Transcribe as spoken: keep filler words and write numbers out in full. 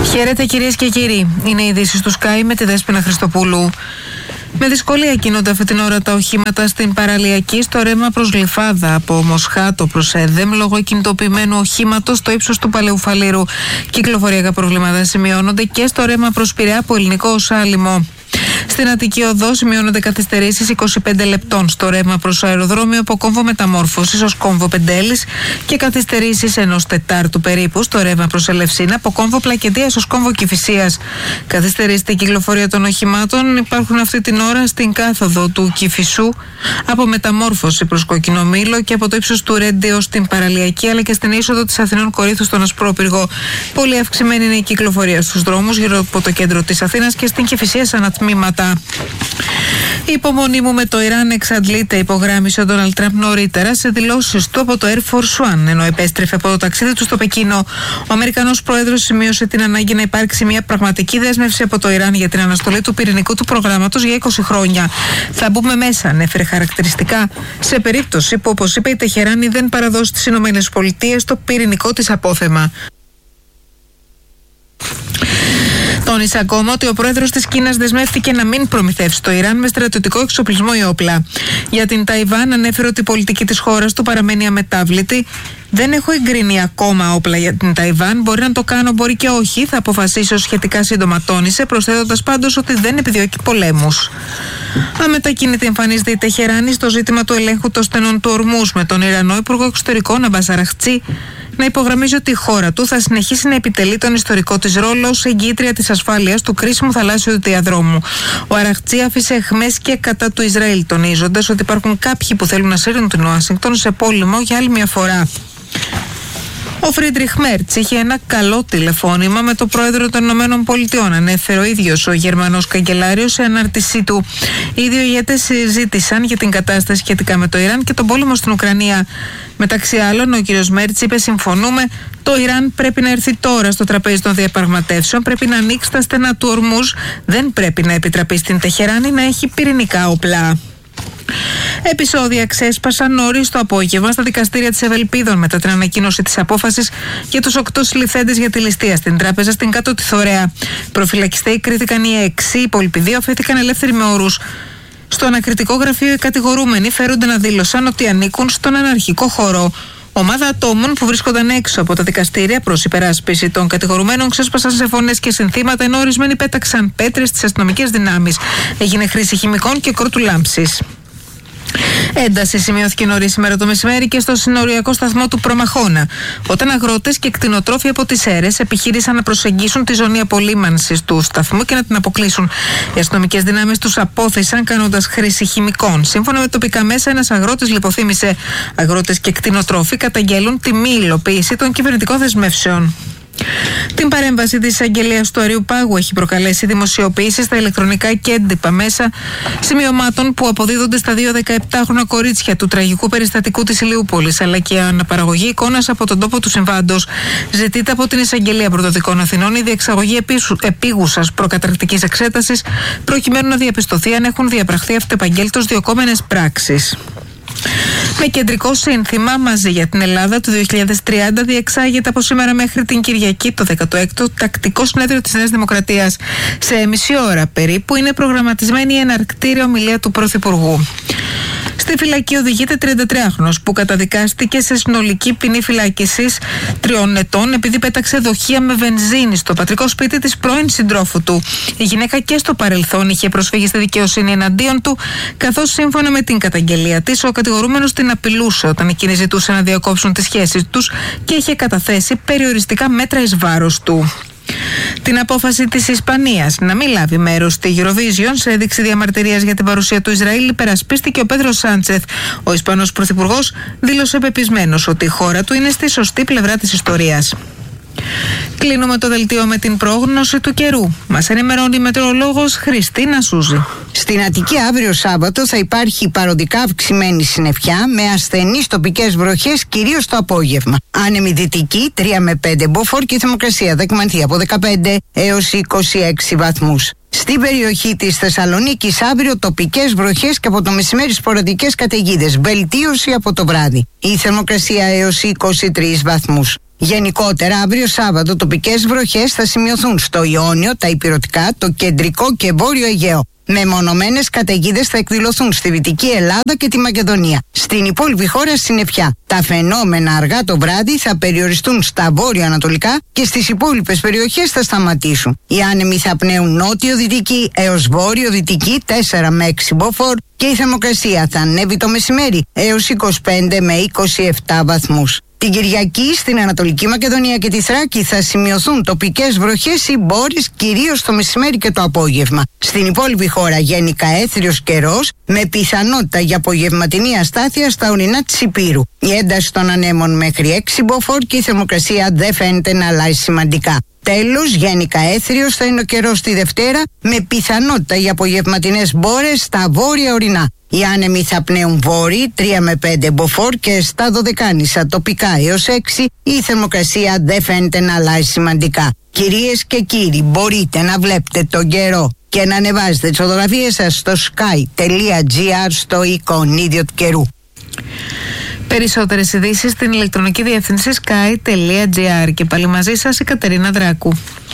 Χαίρετε κυρίες και κύριοι. Είναι οι ειδήσεις του Sky με τη Δέσποινα Χριστοπούλου. Με δυσκολία κινούνται αυτή την ώρα τα οχήματα στην παραλιακή στο ρεύμα προς Γλυφάδα από Μοσχάτο προς Έδεμ λόγω κινητοποιημένου οχήματος στο ύψος του Παλαιουφαλήρου. Κυκλοφοριακά προβλήματα σημειώνονται και στο ρεύμα προς Πειραιά από Ελληνικό ως Άλυμο. Στην Αττική Οδό σημειώνονται καθυστερήσεις είκοσι πέντε λεπτών στο ρεύμα προς αεροδρόμιο από Κόμβο Μεταμόρφωσης ως Κόμβο Πεντέλης και καθυστερήσεις ενός τετάρτου περίπου στο ρεύμα προς Ελευσίνα από Κόμβο Πλακεντίας ως Κόμβο Κηφισίας. Καθυστερήσεται η κυκλοφορία των οχημάτων. Υπάρχουν αυτή την ώρα στην κάθοδο του Κηφισού από Μεταμόρφωση προς Κοκκινομήλο και από το ύψος του Ρέντι ως την Παραλιακή, αλλά και στην είσοδο της Αθηνών Κορύθου στον Ασπρόπυργο. Πολύ αυξημένη είναι η κυκλοφορία στους δρόμους γύρω από το κέντρο της Αθήνας και στην Κηφισία σαν τμήματα. Η υπομονή μου με το Ιράν εξαντλείται, υπογράμμισε ο Ντόναλντ Τραμπ νωρίτερα σε δηλώσεις του από το Air Force One, ενώ επέστρεφε από το ταξίδι του στο Πεκίνο. Ο Αμερικανός πρόεδρος σημείωσε την ανάγκη να υπάρξει μια πραγματική δέσμευση από το Ιράν για την αναστολή του πυρηνικού του προγράμματος για είκοσι χρόνια. Θα μπούμε μέσα, ανέφερε χαρακτηριστικά, σε περίπτωση που, όπως είπε, η Τεχεράνη δεν παραδώσει στις ΗΠΑ το πυρηνικό της απόθεμα. Τόνισε ακόμα ότι ο πρόεδρος της Κίνας δεσμεύτηκε να μην προμηθεύσει το Ιράν με στρατιωτικό εξοπλισμό ή όπλα. Για την Ταϊβάν ανέφερε ότι η πολιτική της χώρας του παραμένει αμετάβλητη. Δεν έχω εγκρίνει ακόμα όπλα για την Ταϊβάν. Μπορεί να το κάνω, μπορεί και όχι. Θα αποφασίσω σχετικά σύντομα, τόνισε, προσθέτοντας πάντως ότι δεν επιδιώκει πολέμους. Αμετακίνητη εμφανίζεται η Τεχεράνη στο ζήτημα του ελέγχου των στενών του Ορμούς, με τον Ιρανό Υπουργό Εξωτερικών Αμπάς Αραχτζή να υπογραμμίζει ότι η χώρα του θα συνεχίσει να επιτελεί τον ιστορικό της ρόλο ως εγγύητρια της ασφάλειας του κρίσιμου θαλάσσιου διαδρόμου. Ο Αραχτζή άφησε αιχμές και κατά του Ισραήλ, τονίζοντας ότι υπάρχουν κάποιοι που θέλουν να σύρουν την Ουάσιγκτον σε πόλεμο για άλλη μια φορά. Ο Φρίντριχ Μέρτς είχε ένα καλό τηλεφώνημα με τον πρόεδρο των Ηνωμένων Πολιτειών, ανέφερε ο ίδιος ο Γερμανός καγκελάριος σε ανάρτησή του. Οι δύο ηγέτες συζήτησαν για την κατάσταση σχετικά με το Ιράν και τον πόλεμο στην Ουκρανία. Μεταξύ άλλων, ο κ. Μέρτς είπε: συμφωνούμε, το Ιράν πρέπει να έρθει τώρα στο τραπέζι των διαπραγματεύσεων, πρέπει να ανοίξει τα στενά του Ορμούζ, δεν πρέπει να επιτραπεί στην Τεχεράνη να έχει πυρηνικά όπλα. Επεισόδια ξέσπασαν νωρίς το απόγευμα στα δικαστήρια της Ευελπίδων μετά την ανακοίνωση της απόφασης για τους οκτώ συλληφθέντες για τη ληστεία στην τράπεζα στην Κάτω τη Θωρέα. Προφυλακιστέοι κρίθηκαν οι έξι, οι υπόλοιποι δύο αφέθηκαν ελεύθεροι με όρους. Στο ανακριτικό γραφείο οι κατηγορούμενοι φέρονται να δήλωσαν ότι ανήκουν στον αναρχικό χώρο. Ομάδα ατόμων που βρίσκονταν έξω από τα δικαστήρια προς υπεράσπιση των κατηγορουμένων ξέσπασαν σε φωνές και συνθήματα, ενώ ορισμένοι πέταξαν πέτρες στις αστυνομικές δυνάμεις. Έγινε χρήση χημικών και κρότου λάμψης. Ένταση σημειώθηκε νωρίς σήμερα το μεσημέρι και στο συνοριακό σταθμό του Προμαχώνα, όταν αγρότες και κτηνοτρόφοι από τις Σέρρες επιχείρησαν να προσεγγίσουν τη ζωνή απολύμανσης του σταθμού και να την αποκλείσουν. Οι αστυνομικές δυνάμεις τους απόθεσαν κάνοντας χρήση χημικών. Σύμφωνα με τοπικά μέσα, ένας αγρότης λιποθύμησε. Αγρότες και κτηνοτρόφοι καταγγέλουν τη μη υλοποίηση των κυβερνητικών δεσμεύσεων. Την παρέμβαση της εισαγγελίας του Αριού Πάγου έχει προκαλέσει δημοσιοποίηση στα ηλεκτρονικά και έντυπα μέσα σημειωμάτων που αποδίδονται στα δύο δεκαεπτάχρονα κορίτσια του τραγικού περιστατικού της Ηλιούπολης, αλλά και αναπαραγωγή εικόνας από τον τόπο του συμβάντος. Ζητείται από την Εισαγγελία Πρωτοδικών Αθηνών η διεξαγωγή επίγουσας προκαταρκτικής εξέτασης, προκειμένου να διαπιστωθεί αν έχουν διαπραχθεί αυτεπαγγέλτως διωκόμενες πράξεις. Με κεντρικό σύνθημα «Μαζί για την Ελλάδα» του δύο χιλιάδες τριάντα διεξάγεται από σήμερα μέχρι την Κυριακή το δέκατο έκτο τακτικό συνέδριο της Νέας Δημοκρατίας. Σε μισή ώρα περίπου είναι προγραμματισμένη η εναρκτήρια ομιλία του Πρωθυπουργού. Στη φυλακή οδηγείται τριαντατριάχρονος που καταδικάστηκε σε συνολική ποινή φυλάκισης τριών ετών επειδή πέταξε δοχεία με βενζίνη στο πατρικό σπίτι της πρώην συντρόφου του. Η γυναίκα και στο παρελθόν είχε προσφύγει στη δικαιοσύνη εναντίον του, καθώς σύμφωνα με την καταγγελία της, ο κατηγορούμενος την απειλούσε όταν εκείνη ζητούσε να διακόψουν τις σχέσεις τους και είχε καταθέσει περιοριστικά μέτρα εις βάρος του. Την απόφαση της Ισπανίας να μην λάβει μέρος στη Eurovision σε έδειξη διαμαρτυρίας για την παρουσία του Ισραήλ υπερασπίστηκε ο Πέδρο Σάντσεθ. Ο Ισπανός Πρωθυπουργός δήλωσε πεπισμένος ότι η χώρα του είναι στη σωστή πλευρά της ιστορίας. Κλείνουμε το δελτίο με την πρόγνωση του καιρού. Μας ενημερώνει η μετεωρολόγος Χριστίνα Σούζη. Στην Αττική αύριο Σάββατο θα υπάρχει παροδικά αυξημένη συννεφιά με ασθενείς τοπικές βροχές κυρίως το απόγευμα. Άνεμη δυτική τρία με πέντε μποφόρ και η θερμοκρασία δεκμανθεί από δεκαπέντε έως είκοσι έξι βαθμούς. Στην περιοχή της Θεσσαλονίκης αύριο τοπικές βροχές και από το μεσημέρι σποραδικές καταιγίδες. Βελτίωση από το βράδυ. Η θερμοκρασία έως είκοσι τρεις βαθμούς. Γενικότερα, αύριο Σάββατο τοπικές βροχές θα σημειωθούν στο Ιόνιο, τα Ηπειρωτικά, το κεντρικό και βόρειο Αιγαίο. Μεμονωμένες καταιγίδες θα εκδηλωθούν στη Δυτική Ελλάδα και τη Μακεδονία. Στην υπόλοιπη χώρα συννεφιά. Τα φαινόμενα αργά το βράδυ θα περιοριστούν στα βόρειο-ανατολικά και στις υπόλοιπες περιοχές θα σταματήσουν. Οι άνεμοι θα πνέουν νότιο-δυτική έως βόρειο-δυτική τέσσερα με έξι μποφόρ και η θερμοκρασία θα ανέβει το μεσημέρι έως είκοσι πέντε με είκοσι επτά βαθμούς. Την Κυριακή στην Ανατολική Μακεδονία και τη Θράκη θα σημειωθούν τοπικές βροχές ή μπόρεις κυρίως το μεσημέρι και το απόγευμα. Στην υπόλοιπη χώρα γενικά έθριος καιρός με πιθανότητα για απογευματινή αστάθεια στα ορεινά της Ηπείρου. Η ένταση των ανέμων μέχρι έξι μποφόρ και η θερμοκρασία δεν φαίνεται να αλλάζει σημαντικά. Τέλος, γενικά έθριος θα είναι ο καιρός τη Δευτέρα με πιθανότητα για απογευματινές μπόρες στα βόρεια ορεινά. Οι άνεμοι θα πνέουν βόρειοι τρία με πέντε μποφόρ και στα Δωδεκάνησα τοπικά έως έξι. Η θερμοκρασία δεν φαίνεται να αλλάζει σημαντικά. Κυρίες και κύριοι, μπορείτε να βλέπετε τον καιρό και να ανεβάζετε τις φωτογραφίες σας στο sky.gr στο εικονίδιο του καιρού. Περισσότερες ειδήσεις στην ηλεκτρονική διεύθυνση sky.gr και πάλι μαζί σας η Κατερίνα Δράκου.